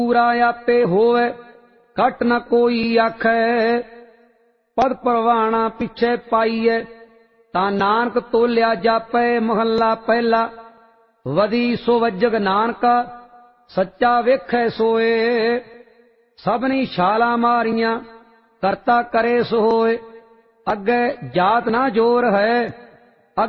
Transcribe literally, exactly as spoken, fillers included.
पूरा आपे होवे घट न कोई आखै। पद परवाना पिछे पाईए ता नानक तोलिया जापै। महला पहला वदी सो वजग नानका सच्चा वेखै सोए। सबनी छाला मारियां करता करे सोए अगे जात ना जोर है।